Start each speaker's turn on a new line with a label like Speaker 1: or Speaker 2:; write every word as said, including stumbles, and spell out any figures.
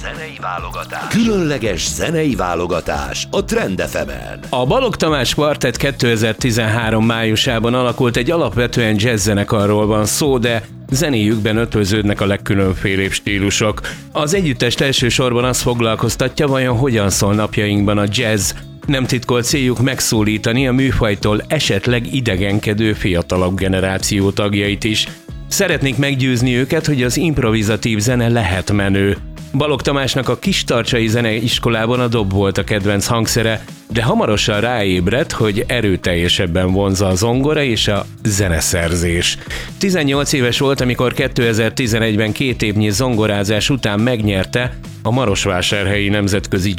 Speaker 1: Zenei válogatás. Különleges zenei válogatás a Trend ef emen.
Speaker 2: A Balogh Tamás Kvartett kétezer-tizenhárom májusában alakult, egy alapvetően jazz zenekarról van szó, de zenéjükben ötvöződnek a legkülönfélébb stílusok. Az együttest elsősorban azt foglalkoztatja, vajon hogyan szól napjainkban a jazz. Nem titkolt céljuk megszólítani a műfajtól esetleg idegenkedő fiatalabb generáció tagjait is. Szeretnék meggyőzni őket, hogy az improvizatív zene lehet menő. Balogh Tamásnak a Kistarcsai Zeneiskolában a dob volt a kedvenc hangszere, de hamarosan ráébredt, hogy erőteljesebben vonzza a zongora és a zeneszerzés. tizennyolc éves volt, amikor kétezer-tizenegyben két évnyi zongorázás után megnyerte a Marosvásárhelyi Nemzetközi